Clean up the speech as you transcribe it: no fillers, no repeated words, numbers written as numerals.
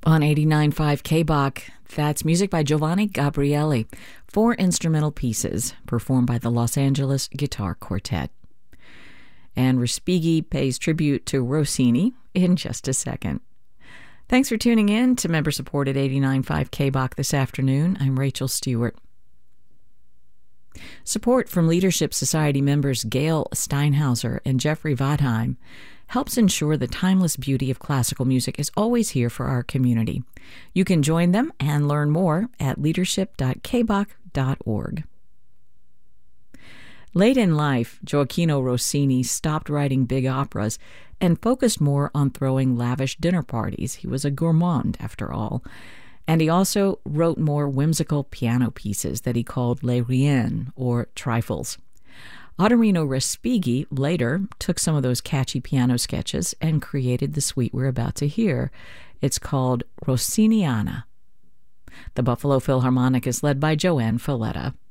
On 89.5 KBach, that's music by Giovanni Gabrieli, 4 instrumental pieces performed by the Los Angeles Guitar Quartet. And Respighi pays tribute to Rossini in just a second. Thanks for tuning in to member-supported 89.5 KBach this afternoon. I'm Rachel Stewart. Support from Leadership Society members Gail Steinhauser and Jeffrey Vadheim helps ensure the timeless beauty of classical music is always here for our community. You can join them and learn more at leadership.kbach.org. Late in life, Gioacchino Rossini stopped writing big operas and focused more on throwing lavish dinner parties. He was a gourmand, after all. And he also wrote more whimsical piano pieces that he called les riens, or trifles. Ottorino Respighi later took some of those catchy piano sketches and created the suite we're about to hear. It's called Rossiniana. The Buffalo Philharmonic is led by Joanne Falletta.